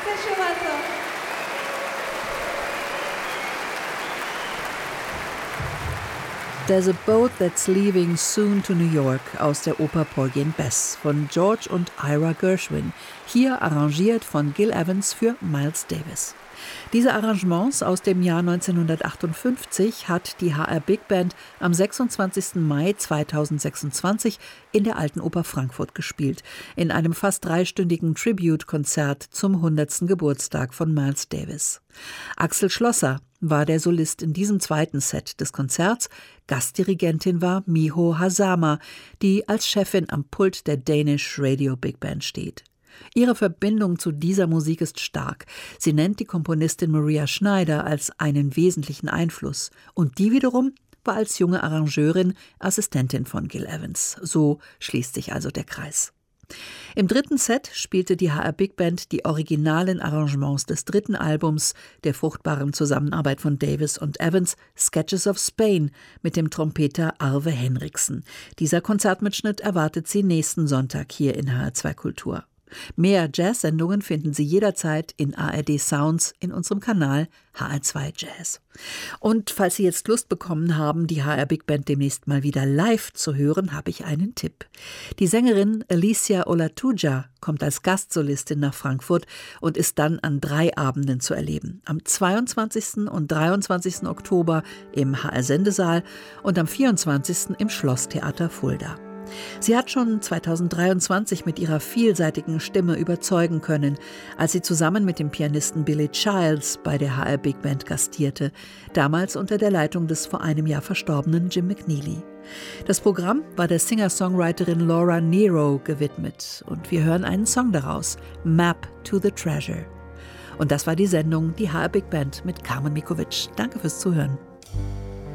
There's a Boat That's Leaving Soon to New York aus der Oper Porgy and Bess von George und Ira Gershwin, hier arrangiert von Gil Evans für Miles Davis. Diese Arrangements aus dem Jahr 1958 hat die HR Big Band am 26. Mai 2026 in der Alten Oper Frankfurt gespielt, in einem fast 3-stündigen Tribute-Konzert zum 100. Geburtstag von Miles Davis. Axel Schlosser war der Solist in diesem zweiten Set des Konzerts. Gastdirigentin war Miho Hazama, die als Chefin am Pult der Danish Radio Big Band steht. Ihre Verbindung zu dieser Musik ist stark. Sie nennt die Komponistin Maria Schneider als einen wesentlichen Einfluss. Und die wiederum war als junge Arrangeurin Assistentin von Gil Evans. So schließt sich also der Kreis. Im dritten Set spielte die HR Big Band die originalen Arrangements des dritten Albums der fruchtbaren Zusammenarbeit von Davis und Evans, Sketches of Spain, mit dem Trompeter Arve Henriksen. Dieser Konzertmitschnitt erwartet Sie nächsten Sonntag hier in HR2 Kultur. Mehr Jazz-Sendungen finden Sie jederzeit in ARD Sounds in unserem Kanal HR2 Jazz. Und falls Sie jetzt Lust bekommen haben, die HR Big Band demnächst mal wieder live zu hören, habe ich einen Tipp. Die Sängerin Alicia Olatuja kommt als Gastsolistin nach Frankfurt und ist dann an 3 Abenden zu erleben. Am 22. und 23. Oktober im HR-Sendesaal und am 24. im Schlosstheater Fulda. Sie hat schon 2023 mit ihrer vielseitigen Stimme überzeugen können, als sie zusammen mit dem Pianisten Billy Childs bei der HR Big Band gastierte, damals unter der Leitung des vor einem Jahr verstorbenen Jim McNeely. Das Programm war der Singer-Songwriterin Laura Nero gewidmet und wir hören einen Song daraus, Map to the Treasure. Und das war die Sendung Die HR Big Band mit Carmen Mikovic. Danke fürs Zuhören.